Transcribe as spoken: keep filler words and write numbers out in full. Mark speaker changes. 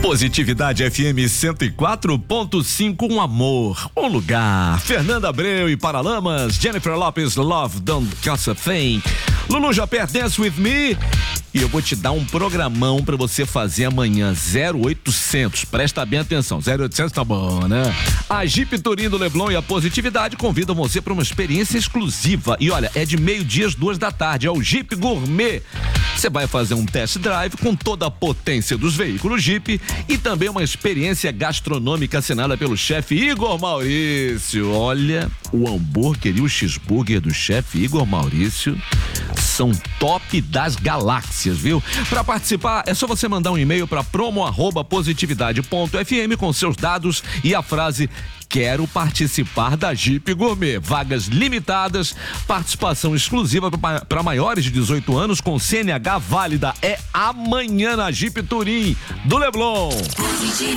Speaker 1: Positividade F M cento e quatro ponto cinco, um amor, um lugar. Fernanda Abreu e Paralamas, Jennifer Lopez, Love Don't Cost a Thing, Lulu Japé, Dance With Me. E eu vou te dar um programão pra você fazer amanhã, zero oitocentos, presta bem atenção, zero oitocentos tá bom, né? A Jeep Tourinho do Leblon e a Positividade convidam você para uma experiência exclusiva. E olha, é de meio-dia às duas da tarde, é o Jeep Gourmet. Você vai fazer um test drive com toda a potência dos veículos Jeep e também uma experiência gastronômica assinada pelo chefe Igor Maurício. Olha, o hambúrguer e o cheeseburger do chefe Igor Maurício são top das galáxias, viu? Para participar, é só você mandar um e-mail para promo arroba positividade ponto f m com seus dados e a frase "Quero participar da Jeep Gourmet". Vagas limitadas, participação exclusiva para maiores de dezoito anos com C N H válida. É amanhã na Jeep Tourinho do Leblon.